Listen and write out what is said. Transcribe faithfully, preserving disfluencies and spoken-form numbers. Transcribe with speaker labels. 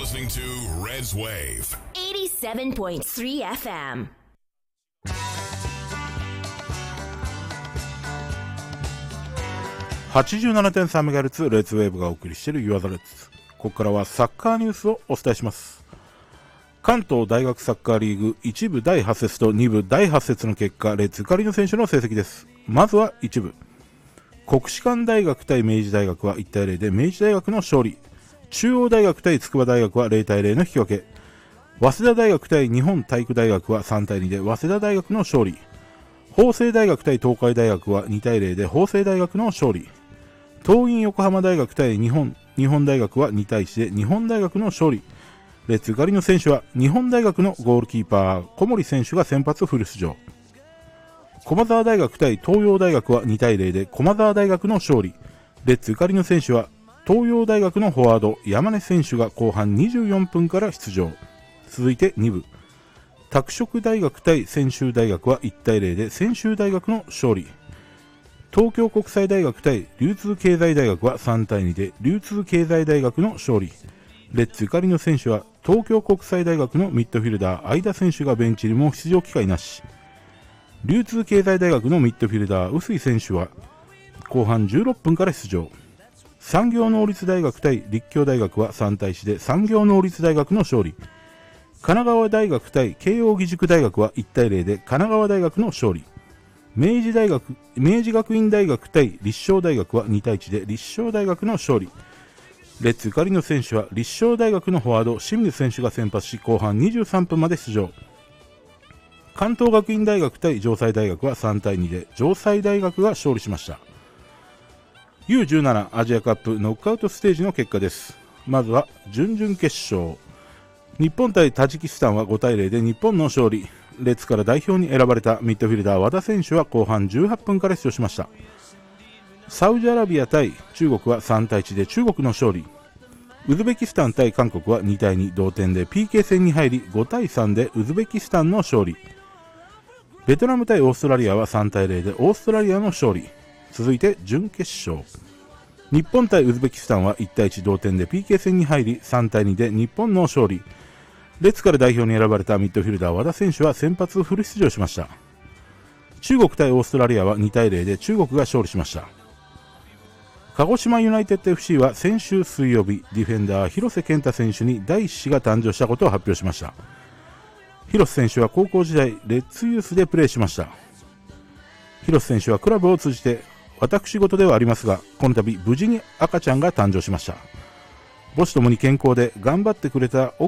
Speaker 1: listening to Red's Wave
Speaker 2: eighty-seven point three エフエム。
Speaker 3: はちじゅうななてんさんメガヘルツ レッツウェーブがお送りしているユアザレッツ。ここからはサッカーニュースをお伝えします。関東大学サッカーリーグいち部だいはち節とに部だいはち節の結果、レッツゆかりの選手の成績です。まずはいち部。国士舘大学対明治大学はいちたいゼロで明治大学の勝利。中央大学対筑波大学はゼロたいゼロの引き分け。早稲田大学対日本体育大学はさんたいにで早稲田大学の勝利。法政大学対東海大学はにたいゼロで法政大学の勝利。桐蔭横浜大学対日本日本大学はにたいいちで日本大学の勝利。レッツゆかりの選手は日本大学のゴールキーパー小森選手が先発フル出場。駒澤大学対東洋大学はにたいゼロで駒澤大学の勝利。レッツゆかりの選手は東洋大学のフォワード山根選手が後半にじゅうよんぷんから出場。続いてに部。拓殖大学対専修大学はいちたいゼロで専修大学の勝利。東京国際大学対流通経済大学はさんたいにで流通経済大学の勝利。レッツゆかりの選手は東京国際大学のミッドフィルダー相田選手がベンチにも出場機会なし。流通経済大学のミッドフィルダー臼井選手は後半じゅうろっぷんから出場。産業能率大学対立教大学はさんたいいちで産業能率大学の勝利。神奈川大学対慶応義塾大学はいちたいゼロで神奈川大学の勝利。明治大学明治学院大学対立正大学はにたいいちで立正大学の勝利。レッツゆかりの選手は立正大学のフォワード清水選手が先発し後半にじゅうさんぷんまで出場。関東学院大学対城西大学はさんたいにで城西大学が勝利しました。 ユーじゅうなな アジアカップノックアウトステージの結果です。まずは準々決勝。日本対タジキスタンはごたいゼロで日本の勝利。レッツから代表に選ばれたミッドフィルダー和田選手は後半じゅうはっぷんから出場しました。サウジアラビア対中国はさんたいいちで中国の勝利。ウズベキスタン対韓国はにたいに同点で ピーケー 戦に入りごたいさんでウズベキスタンの勝利。ベトナム対オーストラリアはさんたいゼロでオーストラリアの勝利。続いて準決勝。日本対ウズベキスタンはいちたいいち同点で ピーケー 戦に入りさんたいにで日本の勝利。レッツから代表に選ばれたミッドフィルダー和田選手は先発フル出場しました。中国対オーストラリアはにたいゼロで中国が勝利しました。鹿児島ユナイテッド エフシー は先週水曜日ディフェンダー広瀬健太選手に第一子が誕生したことを発表しました。広瀬選手は高校時代レッツユースでプレーしました。広瀬選手はクラブを通じて私事ではありますがこの度無事に赤ちゃんが誕生しました。母子ともに健康で頑張ってくれた